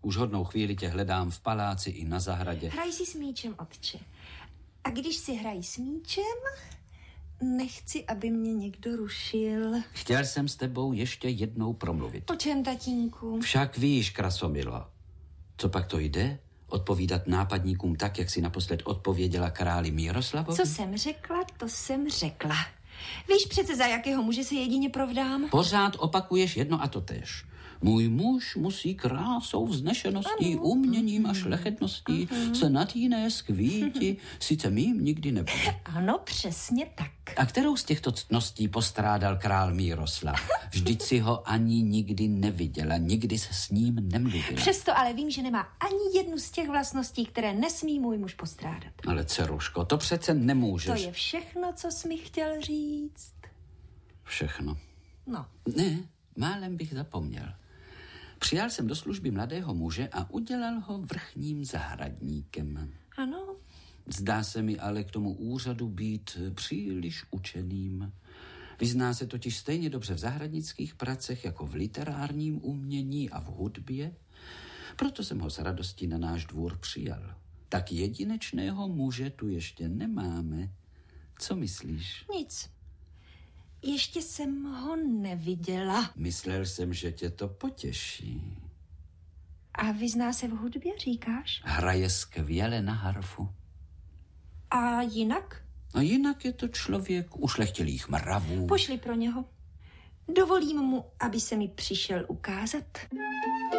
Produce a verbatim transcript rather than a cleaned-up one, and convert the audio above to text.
Už hodnou chvíli tě hledám v paláci i na zahradě. Hraj si s míčem, otče. A když si hrají s míčem, nechci, aby mě někdo rušil. Chtěl jsem s tebou ještě jednou promluvit. O čem, tatínku? Však víš, Krasomilo, co pak to jde? Odpovídat nápadníkům tak, jak si naposled odpověděla králi Míroslavovi? Co jsem řekla, to jsem řekla. Víš přece, za jakého muže se jedině provdám? Pořád opakuješ jedno a to též. Můj muž musí krásou, vznešeností, ano. uměním a šlechetností uh-huh. se nad jiné skvíti, sice mým nikdy nebude. Ano, přesně tak. A kterou z těchto ctností postrádal král Míroslav? Vždyť si ho ani nikdy neviděla, nikdy se s ním nemluvila. Přesto ale vím, že nemá ani jednu z těch vlastností, které nesmí můj muž postrádat. Ale dceruško, to přece nemůžeš. To je všechno, co jsi mi chtěl říct. Všechno. No. Ne, málem bych zapomněl. Přijal jsem do služby mladého muže a udělal ho vrchním zahradníkem. Ano. Zdá se mi ale k tomu úřadu být příliš učeným. Vyzná se totiž stejně dobře v zahradnických pracech jako v literárním umění a v hudbě. Proto jsem ho s radostí na náš dvůr přijal. Tak jedinečného muže tu ještě nemáme. Co myslíš? Nic. Ještě jsem ho neviděla. Myslel jsem, že tě to potěší. A vyzná se v hudbě, říkáš? Hraje skvěle na harfu. A jinak? A jinak je to člověk ušlechtilých mravů. Pošli pro něho. Dovolím mu, aby se mi přišel ukázat.